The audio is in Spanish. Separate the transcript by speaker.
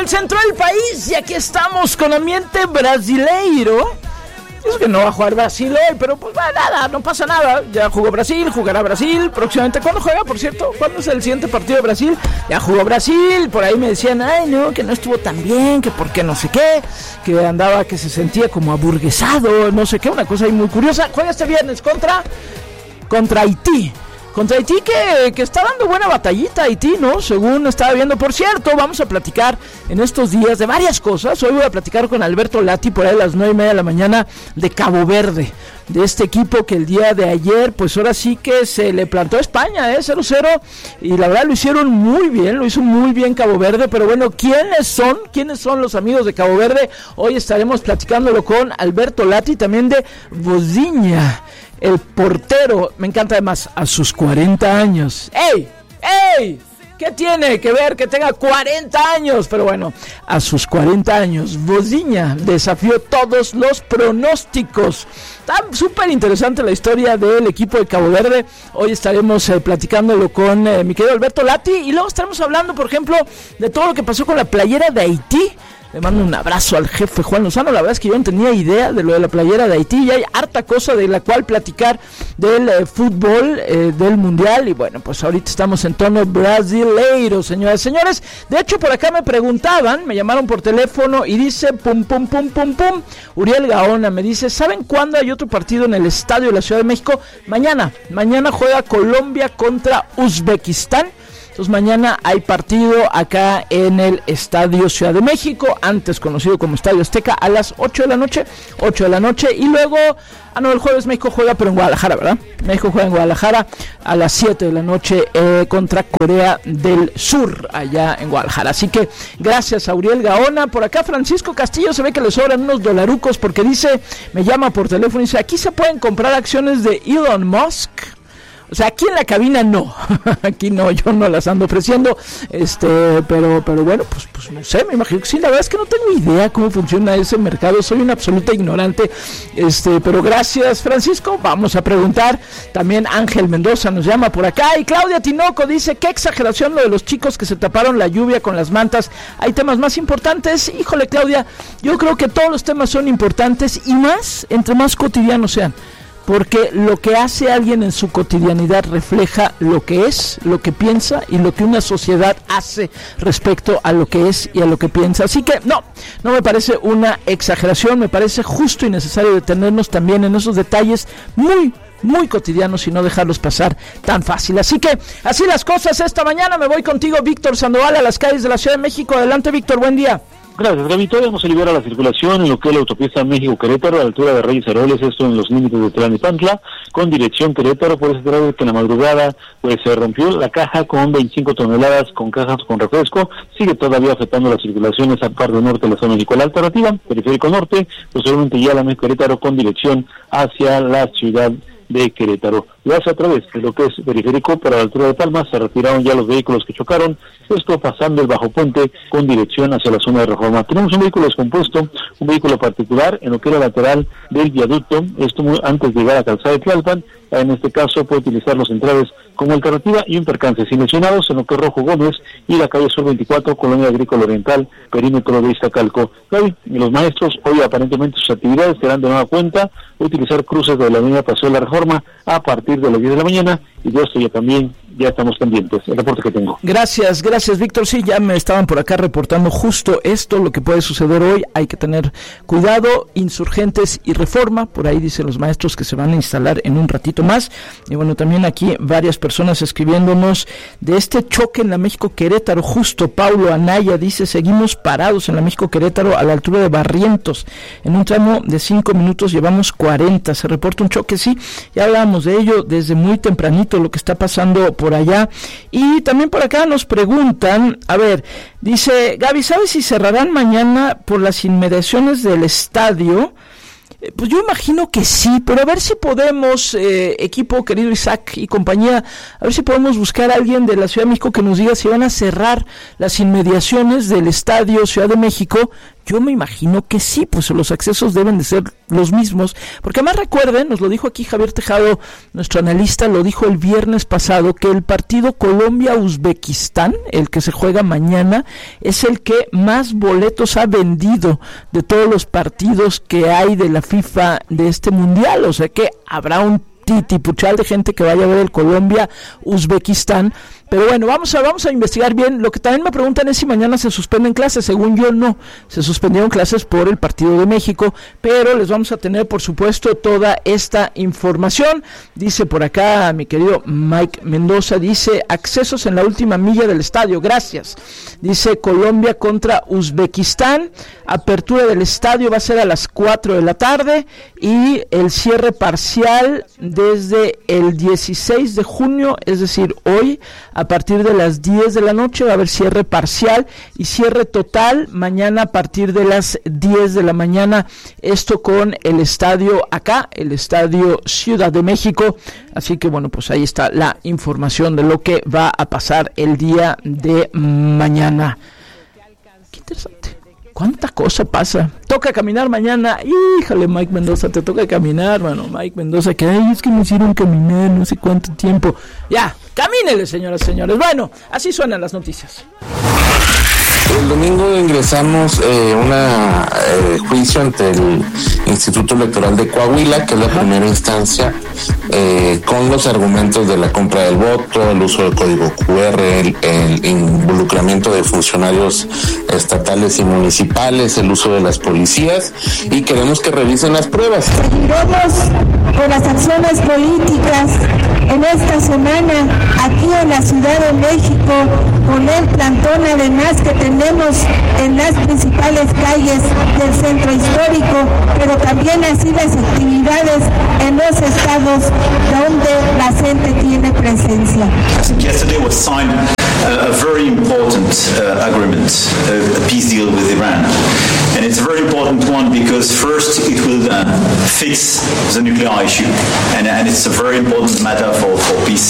Speaker 1: el centro del país y aquí estamos con ambiente brasileiro. Es que no va a jugar Brasil hoy, pero pues nada, no pasa nada. Ya jugó Brasil, jugará Brasil próximamente. ¿Cuándo juega, por cierto? ¿Cuándo es el siguiente partido de Brasil? Ya jugó Brasil, por ahí me decían, ay no, que no estuvo tan bien, que por qué no sé qué, que andaba, que se sentía como aburguesado, no sé qué, una cosa ahí muy curiosa. Juega este viernes contra Haití. Contra Haití que está dando buena batallita Haití, ¿no? Según estaba viendo. Por cierto, vamos a platicar en estos días de varias cosas. Hoy voy a platicar con Alberto Lati por ahí a las 9:30 de la mañana de Cabo Verde. De este equipo que el día de ayer, pues ahora sí que se le plantó a España, 0-0. Y la verdad lo hicieron muy bien, lo hizo muy bien Cabo Verde. Pero bueno, ¿quiénes son los amigos de Cabo Verde? Hoy estaremos platicándolo con Alberto Lati, también de Vozinha. El portero, me encanta además, a sus 40 años. ¡Ey! ¿Qué tiene que ver que tenga 40 años? Pero bueno, a sus 40 años, Vozinha desafió todos los pronósticos. Está súper interesante la historia del equipo de Cabo Verde. Hoy estaremos platicándolo con mi querido Alberto Lati. Y luego estaremos hablando, por ejemplo, de todo lo que pasó con la playera de Haití. Le mando un abrazo al jefe Juan Lozano. La verdad es que yo no tenía idea de lo de la playera de Haití. Y hay harta cosa de la cual platicar del fútbol, del mundial. Y bueno, pues ahorita estamos en tono brasileiro, señoras y señores. De hecho, por acá me preguntaban, me llamaron por teléfono y dice, pum. Uriel Gaona me dice, ¿saben cuándo hay otro partido en el estadio de la Ciudad de México? Mañana juega Colombia contra Uzbekistán. Entonces mañana hay partido acá en el Estadio Ciudad de México, antes conocido como Estadio Azteca, a las 8 de la noche, y luego, el jueves México juega, pero en Guadalajara, ¿verdad? México juega en Guadalajara a las 7 de la noche contra Corea del Sur, allá en Guadalajara. Así que gracias a Uriel Gaona. Por acá Francisco Castillo se ve que le sobran unos dolarucos porque dice, me llama por teléfono y dice, aquí se pueden comprar acciones de Elon Musk. O sea, aquí en la cabina no, aquí no, yo no las ando ofreciendo, pero bueno, pues no sé, me imagino que sí, la verdad es que no tengo idea cómo funciona ese mercado, soy una absoluta ignorante, pero gracias Francisco, vamos a preguntar. También Ángel Mendoza nos llama por acá, y Claudia Tinoco dice, qué exageración lo de los chicos que se taparon la lluvia con las mantas, hay temas más importantes. Híjole Claudia, yo creo que todos los temas son importantes, y más, entre más cotidianos sean. Porque lo que hace alguien en su cotidianidad refleja lo que es, lo que piensa y lo que una sociedad hace respecto a lo que es y a lo que piensa. Así que no me parece una exageración, me parece justo y necesario detenernos también en esos detalles muy cotidianos y no dejarlos pasar tan fácil. Así que así las cosas esta mañana. Me voy contigo, Víctor Sandoval, a las calles de la Ciudad de México. Adelante, Víctor, buen día.
Speaker 2: Gracias, Gaby. Todavía no se libera la circulación en lo que es la autopista México-Querétaro, a la altura de Reyes Heroles, esto en los límites de Tlalnepantla, con dirección Querétaro. Por ese traje que en la madrugada pues se rompió la caja con 25 toneladas con cajas con refresco. Sigue todavía afectando la circulación esa parte norte de la zona México. La alternativa, periférico norte, posteriormente ya la México-Querétaro con dirección hacia la ciudad de Querétaro. Lo hace a través de lo que es periférico para la altura de Palmas. Se retiraron ya los vehículos que chocaron, esto pasando el bajo puente con dirección hacia la zona de Reforma. Tenemos un vehículo descompuesto, un vehículo particular en lo que era lateral del viaducto, esto antes de llegar a Calzada de Tlalpan. En este caso puede utilizar los centrales como alternativa, y un percance sin lesionados en lo que es Rojo Gómez y la calle Sur 24, Colonia Agrícola Oriental, perímetro de Iztacalco. Y los maestros hoy aparentemente sus actividades serán de nueva cuenta utilizar cruces de la avenida Paseo de la Reforma a partir de las 10 de la mañana, y de esto ya estamos pendientes. El reporte que tengo.
Speaker 1: Gracias Víctor. Sí, ya me estaban por acá reportando justo esto, lo que puede suceder hoy. Hay que tener cuidado. Insurgentes y Reforma, por ahí dicen los maestros que se van a instalar en un ratito más. Y bueno, también aquí varias personas escribiéndonos de este choque en la México-Querétaro. Justo Paulo Anaya dice, seguimos parados en la México-Querétaro a la altura de Barrientos. En un tramo de 5 minutos llevamos 40. Se reporta un choque, sí, ya hablábamos de ello desde muy tempranito, lo que está pasando por allá. Y también por acá nos preguntan, dice Gaby, ¿sabes si cerrarán mañana por las inmediaciones del estadio? Pues yo imagino que sí, pero a ver si podemos, equipo querido Isaac y compañía, a ver si podemos buscar a alguien de la Ciudad de México que nos diga si van a cerrar las inmediaciones del Estadio Ciudad de México, Yo me imagino que sí, pues los accesos deben de ser los mismos, porque además recuerden, nos lo dijo aquí Javier Tejado, nuestro analista, lo dijo el viernes pasado, que el partido Colombia-Uzbekistán, el que se juega mañana, es el que más boletos ha vendido de todos los partidos que hay de la FIFA de este mundial, o sea que habrá un titipuchal de gente que vaya a ver el Colombia-Uzbekistán. Pero bueno, vamos a investigar bien. Lo que también me preguntan es si mañana se suspenden clases. Según yo, no. Se suspendieron clases por el partido de México, pero les vamos a tener, por supuesto, toda esta información. Dice por acá mi querido Mike Mendoza, dice, accesos en la última milla del estadio, gracias. Dice, Colombia contra Uzbekistán, apertura del estadio va a ser a las 4 de la tarde y el cierre parcial desde el 16 de junio, es decir, hoy, a partir de las 10 de la noche va a haber cierre parcial y cierre total mañana a partir de las 10 de la mañana, esto con el estadio acá, el estadio Ciudad de México. Así que bueno, pues ahí está la información de lo que va a pasar el día de mañana. Qué interesante. ¿Cuánta cosa pasa? Toca caminar mañana. Híjole, Mike Mendoza, te toca caminar, mano. Mike Mendoza, que ay, es que me hicieron caminar no sé cuánto tiempo. Ya, camínele, señoras y señores. Bueno, así suenan las noticias.
Speaker 3: El domingo ingresamos juicio ante el Instituto Electoral de Coahuila, que es la primera instancia, con los argumentos de la compra del voto, el uso del código QR, el involucramiento de funcionarios estatales y municipales, el uso de las policías, y queremos que revisen las pruebas.
Speaker 4: Seguiremos con las acciones políticas en esta semana aquí en la Ciudad de México, con el plantón además que tenemos en las principales calles del centro histórico, pero también así las actividades en los estados donde la gente tiene presencia.
Speaker 5: Yesterday was signed a very important agreement, a peace deal with Iran. And it's a very important one because first it will fix the nuclear issue, and it's a very important matter for peace